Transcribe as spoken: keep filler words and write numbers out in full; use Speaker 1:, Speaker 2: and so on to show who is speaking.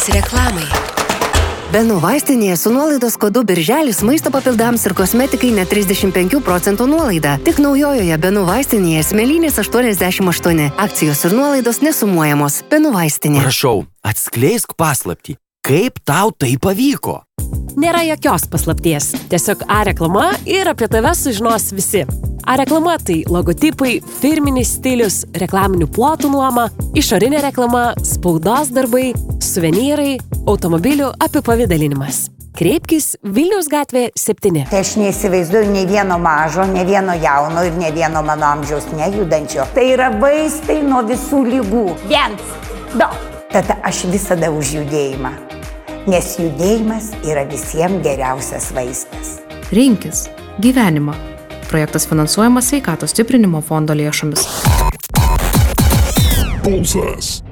Speaker 1: Reklamai. Benų vaistinėje su nuolaidos kodu Birželis maisto papildams ir kosmetikai net trisdešimt penkių procentų nuolaida. Tik naujojoje Benų vaistinėje Smėlynės aštuoniasdešimt aštuoni. Akcijos ir nuolaidos nesumuojamos. Benų vaistinė.
Speaker 2: Prašau, atskleisk paslaptį. Kaip tau tai pavyko?
Speaker 3: Nėra jokios paslapties. Tiesiog A reklama ir apie tave sužinos visi. A reklama tai logotipai, firminis stilius, reklaminių plotų nuoma, išorinė reklama, spaudos darbai, suvenyrai, automobilių apipavidalinimas. Kreipkis Vilniaus gatvė septyni.
Speaker 4: Tai aš neįsivaizduoju nei vieno mažo, nei vieno jauno ir nei vieno mano amžiaus nejudančio. Tai yra vaistai nuo visų lygų. Viens, du. Tada aš visada už judėjimą. Nes judėjimas yra visiems geriausias vaistas.
Speaker 5: Rinkis gyvenimą. Projektas finansuojamas Sveikatos stiprinimo fondo lėšomis.
Speaker 6: Pulsas.